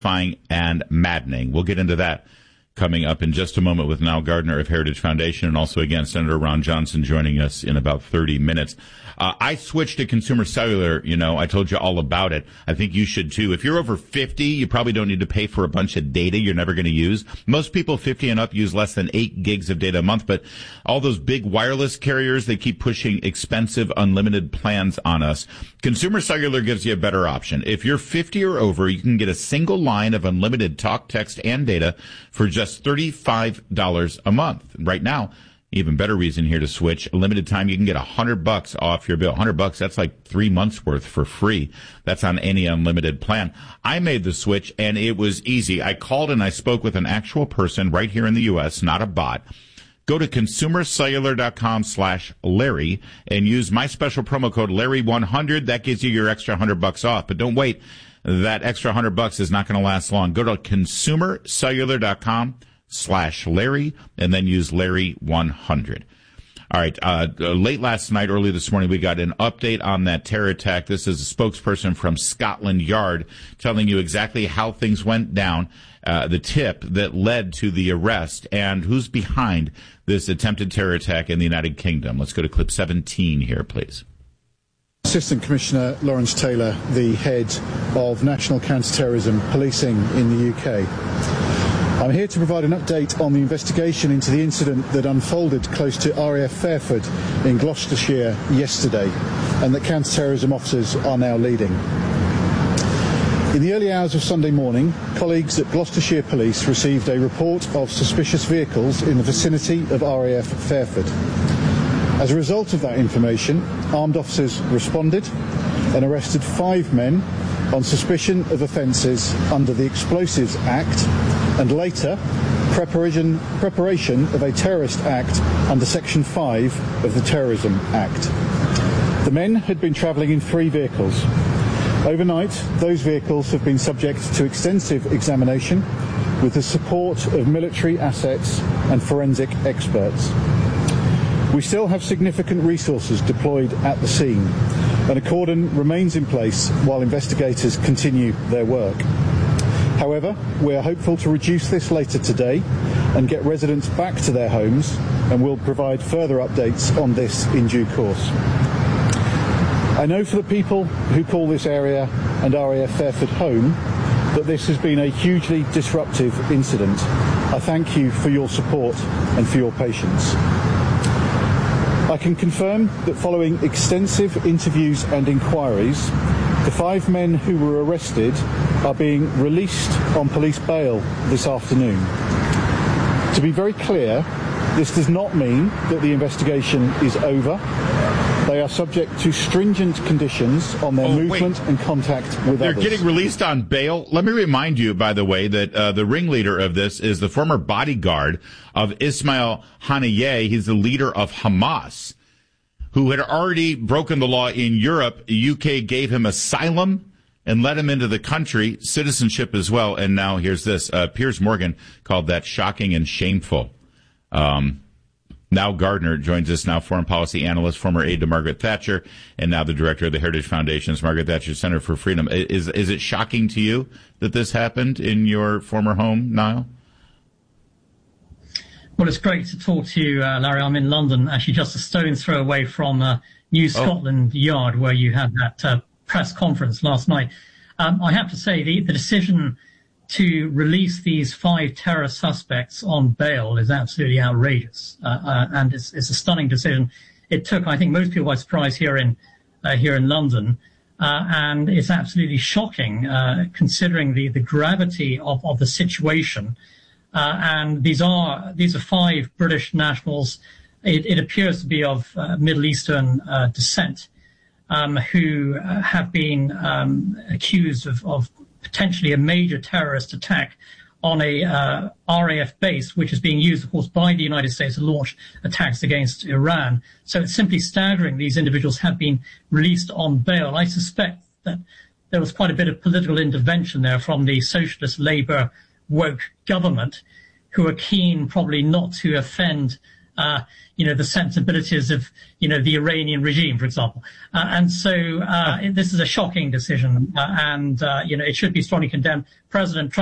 and maddening. We'll get into that coming up in just a moment with Niall Gardner of Heritage Foundation, and also, again, Senator Ron Johnson joining us in about 30 minutes. I switched to Consumer Cellular. You know, I told you all about it. I think you should, too. If you're over 50, you probably don't need to pay for a bunch of data you're never going to use. Most people 50 and up use less than 8 gigs of data a month, but all those big wireless carriers, they keep pushing expensive unlimited plans on us. Consumer Cellular gives you a better option. If you're 50 or over, you can get a single line of unlimited talk, text, and data for just $35 a month. Right now, even better reason here to switch. A limited time, you can get $100 off your bill. $100, that's like 3 months worth for free. That's on any unlimited plan. I made the switch, and it was easy. I called and I spoke with an actual person right here in the U.S., not a bot. Go to consumercellular.com/Larry and use my special promo code Larry100. That gives you your extra $100 off. But don't wait. That extra $100 is not going to last long. Go to consumercellular.com/Larry and then use Larry100. All right. Late last night, early this morning, we got an update on that terror attack. This is a spokesperson from Scotland Yard telling you exactly how things went down, the tip that led to the arrest, and who's behind this attempted terror attack in the United Kingdom. Let's go to clip 17 here, please. Assistant Commissioner Lawrence Taylor, the head of National Counter-Terrorism Policing in the UK. I'm here to provide an update on the investigation into the incident that unfolded close to RAF Fairford in Gloucestershire yesterday, and that counter-terrorism officers are now leading. In the early hours of Sunday morning, colleagues at Gloucestershire Police received a report of suspicious vehicles in the vicinity of RAF Fairford. As a result of that information, armed officers responded and arrested 5 men on suspicion of offences under the Explosives Act and later preparation of a terrorist act under Section 5 of the Terrorism Act. The men had been travelling in 3 vehicles. Overnight, those vehicles have been subject to extensive examination with the support of military assets and forensic experts. We still have significant resources deployed at the scene, and a cordon remains in place while investigators continue their work. However, we are hopeful to reduce this later today and get residents back to their homes, and we'll provide further updates on this in due course. I know for the people who call this area and RAF Fairford home that this has been a hugely disruptive incident. I thank you for your support and for your patience. I can confirm that following extensive interviews and inquiries, the 5 men who were arrested are being released on police bail this afternoon. To be very clear, this does not mean that the investigation is over. They are subject to stringent conditions on their movement and contact with They're others. They're getting released on bail. Let me remind you, by the way, that the ringleader of this is the former bodyguard of Ismail Haniyeh. He's the leader of Hamas, who had already broken the law in Europe. The UK gave him asylum and let him into the country, citizenship as well. And now here's this. Piers Morgan called that shocking and shameful. Niall Gardner joins us now, foreign policy analyst, former aide to Margaret Thatcher, and now the director of the Heritage Foundation's Margaret Thatcher Center for Freedom. Is it shocking to you that this happened in your former home, Niall? Well, it's great to talk to you, Larry. I'm in London, actually just a stone's throw away from New Scotland Yard, where you had that press conference last night. I have to say, the decision to release these 5 terror suspects on bail is absolutely outrageous, and it's a stunning decision. It took, I think, most people by surprise here in London, and it's absolutely shocking considering the gravity of the situation. And these are 5 British nationals. It appears to be of Middle Eastern descent, who have been accused of potentially a major terrorist attack on a RAF base, which is being used, of course, by the United States to launch attacks against Iran. So it's simply staggering. These individuals have been released on bail. I suspect that there was quite a bit of political intervention there from the socialist Labour woke government, who are keen probably not to offend the sensibilities of, the Iranian regime, for example. And so this is a shocking decision, and it should be strongly condemned. President Trump